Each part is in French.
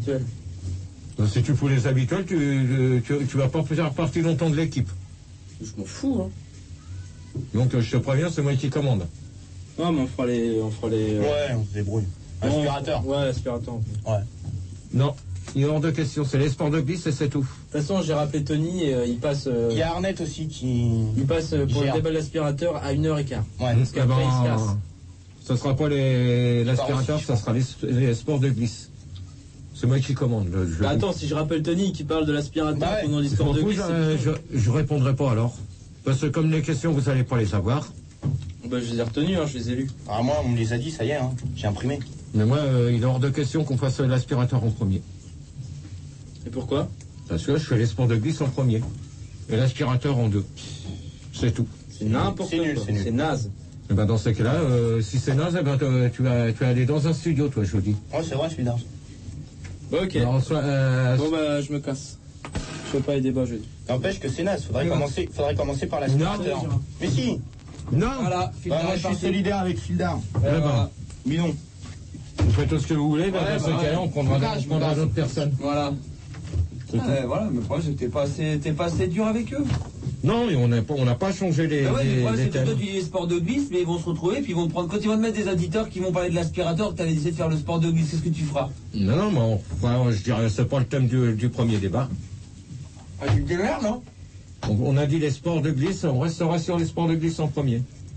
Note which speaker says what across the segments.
Speaker 1: Si tu fous les habituels, tu vas pas faire partie longtemps de l'équipe.
Speaker 2: Je m'en fous, hein.
Speaker 1: Donc je te préviens, c'est moi qui commande.
Speaker 2: Ouais, mais on fera les...
Speaker 3: Ouais, on se débrouille. Aspirateur.
Speaker 2: Ouais, aspirateur.
Speaker 3: Ouais.
Speaker 1: Non, il est hors de question, c'est les sports de glisse et c'est tout.
Speaker 2: De toute façon, j'ai rappelé Tony et il passe... Il
Speaker 3: y a Arnett aussi qui...
Speaker 2: Il passe pour le débat de l'aspirateur à 1h15.
Speaker 3: Ouais.
Speaker 2: Parce qu'après, il se casse.
Speaker 1: Ce sera pas l'aspirateur, ça sera les sports de glisse. C'est moi qui commande.
Speaker 2: Bah attends, si je rappelle Tony qui parle de l'aspirateur pendant les sports de glisse...
Speaker 1: Je répondrai pas alors. Parce que comme les questions, vous allez pas les savoir.
Speaker 2: Bah je les ai retenues, hein, je les ai lues.
Speaker 3: Ah moi, on me les a dit, ça y est, hein. J'ai imprimé.
Speaker 1: Mais moi, il est hors de question qu'on fasse l'aspirateur en premier.
Speaker 2: Et pourquoi?
Speaker 1: Parce que je fais les sports de glisse en premier. Et l'aspirateur en 2. C'est tout.
Speaker 2: C'est n'importe quoi. C'est naze.
Speaker 1: Et ben dans ces cas-là, si c'est naze, eh ben tu vas aller dans un studio, toi, je vous dis.
Speaker 3: Ouais, c'est vrai, je suis naze.
Speaker 2: Bah ok.
Speaker 1: Alors,
Speaker 2: bon bah je me casse. Je fais pas les débats jeudi.
Speaker 3: N'empêche que c'est naze, faudrait commencer par l'aspirateur. Mais si.
Speaker 1: Non.
Speaker 2: Voilà.
Speaker 3: Moi je suis solidaire avec Fildar.
Speaker 1: Voilà.
Speaker 3: Bidon.
Speaker 1: Vous faites tout ce que vous voulez, dans ces cas-là, on prendra d'autres personnes.
Speaker 2: Voilà.
Speaker 4: Voilà, mais le problème c'est que t'es pas assez dur avec eux.
Speaker 1: Non, mais on n'a pas changé les.
Speaker 4: Ouais, le problème c'est que
Speaker 1: thèmes.
Speaker 4: toi tu dis les sports de glisse, mais ils vont se retrouver, puis ils vont te prendre. Quand ils vont te mettre des auditeurs qui vont parler de l'aspirateur, que t'avais décidé de faire le sport de glisse, qu'est-ce que tu feras?
Speaker 1: Non, mais je dirais, c'est pas le thème du premier débat.
Speaker 4: Ah, tu te démerdes, non?
Speaker 1: On a dit les sports de glisse, on restera sur les sports de glisse en premier.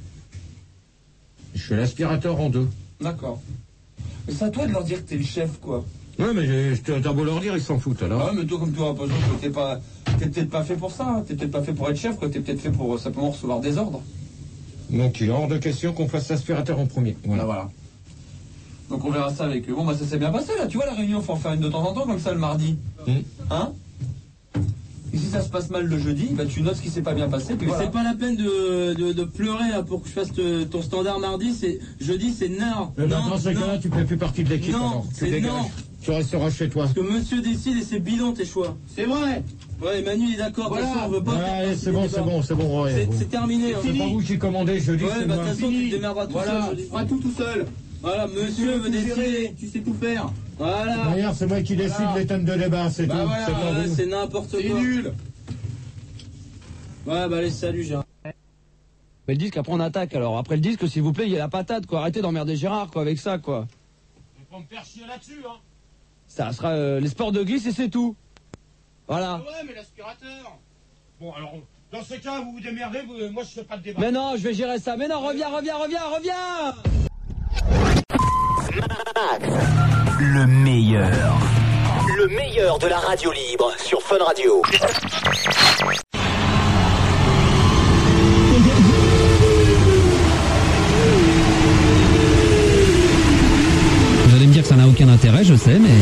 Speaker 1: Je fais l'aspirateur en 2.
Speaker 4: D'accord. Mais c'est à toi de leur dire que t'es le chef, quoi.
Speaker 1: Ouais, mais t'as beau leur dire, ils s'en foutent alors.
Speaker 4: Ah ouais, mais toi, comme toi, t'es peut-être pas fait pour ça, hein. T'es peut-être pas fait pour être chef, quoi. T'es peut-être fait pour simplement recevoir des ordres.
Speaker 1: Donc il est hors de question qu'on fasse l'aspirateur en premier.
Speaker 4: Voilà. Donc on verra ça avec eux. Bon, bah ça s'est bien passé là. Tu vois, la réunion, faut en faire une de temps en temps, comme ça, le mardi. Hein? Et si ça se passe mal le jeudi, bah tu notes ce qui s'est pas bien passé. Puis
Speaker 2: Mais
Speaker 4: voilà.
Speaker 2: c'est pas la peine de pleurer là, pour que je fasse ton standard mardi. Jeudi, c'est non.
Speaker 1: Dans ce cas-là, tu ne fais plus partie de l'équipe.
Speaker 2: Non,
Speaker 1: alors.
Speaker 2: c'est non.
Speaker 1: Tu resteras chez toi.
Speaker 2: Parce que monsieur décide et c'est bidon tes choix.
Speaker 3: C'est vrai.
Speaker 2: Ouais, Manu est d'accord.
Speaker 3: Voilà.
Speaker 2: De toute façon, on veut pas.
Speaker 1: Ouais, c'est bon. Ouais,
Speaker 2: C'est terminé.
Speaker 1: C'est pas vous qui commandez jeudi.
Speaker 2: Ouais,
Speaker 1: c'est
Speaker 2: bah de
Speaker 1: moi.
Speaker 2: toute façon, tu te démerderas tout seul.
Speaker 3: Tu feras tout seul.
Speaker 2: Voilà, monsieur veut décider.
Speaker 3: Tu sais tout faire.
Speaker 2: Voilà.
Speaker 1: D'ailleurs, c'est moi qui décide les thèmes de débat, c'est tout.
Speaker 3: Voilà,
Speaker 1: C'est pas vous.
Speaker 2: C'est n'importe quoi.
Speaker 3: C'est nul.
Speaker 2: Ouais, bah allez, salut, Gérard.
Speaker 5: Mais le disque, après on attaque alors. Après le disque, s'il vous plaît, il y a la patate, quoi. Arrêtez d'emmerder Gérard, quoi, avec ça, quoi.
Speaker 1: Faut pas me faire chier là-dessus, hein.
Speaker 5: Ça sera les sports de glisse et c'est tout. Voilà.
Speaker 3: Ouais, mais l'aspirateur.
Speaker 1: Bon, alors, dans ce cas, vous vous démerdez, moi je fais pas de débat.
Speaker 5: Mais non, je vais gérer ça. Mais non, reviens.
Speaker 6: Le meilleur. Le meilleur de la radio libre sur Fun Radio.
Speaker 5: Vous allez me dire que ça n'a aucun intérêt, je sais, mais...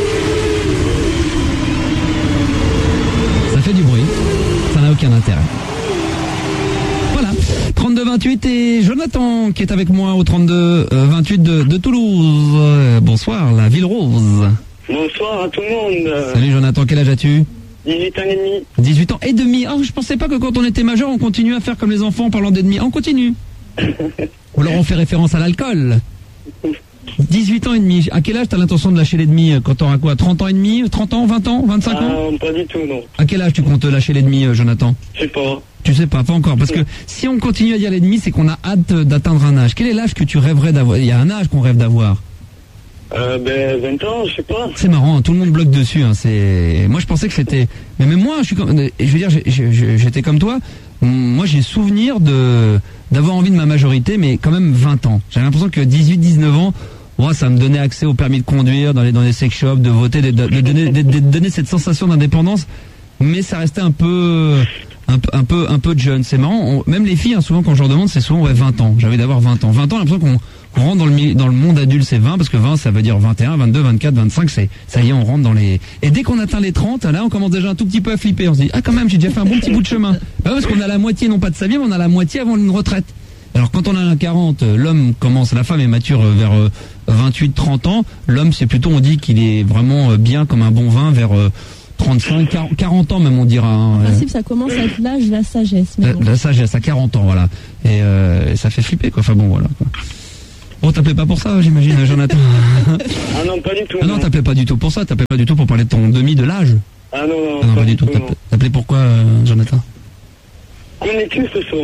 Speaker 5: ça fait du bruit. Ça n'a aucun intérêt. Voilà. 32-28 et Jonathan qui est avec moi au 32-28 de Toulouse. Bonsoir, la ville rose.
Speaker 7: Bonsoir à tout le monde.
Speaker 5: Salut Jonathan, quel âge as-tu?
Speaker 7: 18 ans et demi.
Speaker 5: 18 ans et demi. Oh, je pensais pas que quand on était majeur, on continue à faire comme les enfants en parlant d'ennemis. On continue. Ou alors on fait référence à l'alcool. 18 ans et demi. À quel âge t'as l'intention de lâcher l'ennemi? Quand t'auras quoi? 30 ans et demi? 30 ans? 20 ans? 25 ans?
Speaker 7: Pas du tout, non.
Speaker 5: À quel âge tu comptes lâcher l'ennemi, Jonathan?
Speaker 7: Je sais pas.
Speaker 5: Tu sais pas encore. Parce que si on continue à dire l'ennemi, c'est qu'on a hâte d'atteindre un âge. Quel est l'âge que tu rêverais d'avoir? Il y a un âge qu'on rêve d'avoir.
Speaker 7: 20 ans, je sais pas.
Speaker 5: C'est marrant, tout le monde bloque dessus. Hein. Moi, je pensais que c'était. Mais même moi, je veux dire, j'étais comme toi. Moi, j'ai souvenir d'avoir envie de ma majorité, mais quand même 20 ans. J'avais l'impression que 18-19 ans, ça me donnait accès au permis de conduire, d'aller dans les sex shops, de voter, de donner cette sensation d'indépendance. Mais ça restait un peu de jeune. C'est marrant. Même les filles, hein, souvent quand je leur demande, c'est souvent 20 ans. J'avais d'avoir 20 ans. 20 ans, j'ai l'impression qu'on rentre dans le monde adulte, c'est 20, parce que 20, ça veut dire 21, 22, 24, 25, ça y est, on rentre dans les... Et dès qu'on atteint les 30, là, on commence déjà un tout petit peu à flipper. On se dit, quand même, j'ai déjà fait un bon petit bout de chemin. Bah, parce qu'on a la moitié, non pas de sa vie, mais on a la moitié avant une retraite. Alors, quand on a un 40, la femme est mature vers 28, 30 ans. L'homme, c'est plutôt, on dit qu'il est vraiment bien comme un bon vin vers 35, 40 ans même, on dira. Hein.
Speaker 8: En principe, ça commence à être l'âge de la sagesse.
Speaker 5: La sagesse, à 40 ans, voilà. Et ça fait flipper, quoi. Enfin bon, voilà, quoi. Oh, t'appelais pas pour ça, j'imagine, Jonathan.
Speaker 7: Ah non, pas du tout.
Speaker 5: Ah non, t'appelais pas du tout pour ça, t'appelais pas du tout pour parler de ton demi de l'âge.
Speaker 7: Ah non,
Speaker 5: Ah non, pas du tout. T'appelais pourquoi, Jonathan?
Speaker 7: Qu'on est-tu ce soir?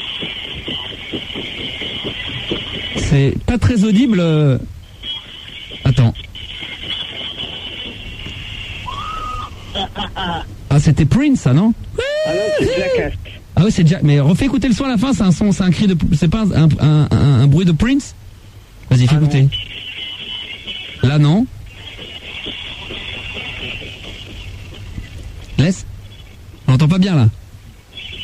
Speaker 5: C'est pas très audible. Attends. Ah, c'était Prince, ça, non?
Speaker 7: Ah non, c'est Jackass.
Speaker 5: Ah ouais, c'est déjà. Mais refais écouter le son à la fin, c'est un son, c'est un cri de. C'est pas un bruit de Prince? Vas-y, fais écouter. Là, non? Laisse. On n'entend pas bien, là.